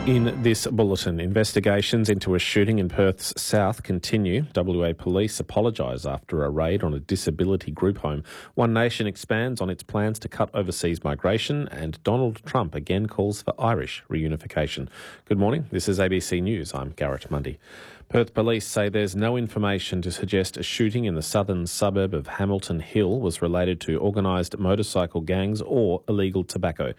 In this bulletin, investigations into a shooting in Perth's south continue. WA Police apologise after a raid on a disability group home. One Nation expands on its plans to cut overseas migration, and Donald Trump again calls for Irish reunification. Good morning, this is ABC News. I'm Garrett Mundy. Perth Police say there's no information to suggest a shooting in the southern suburb of Hamilton Hill was related to organised motorcycle gangs or illegal tobacco.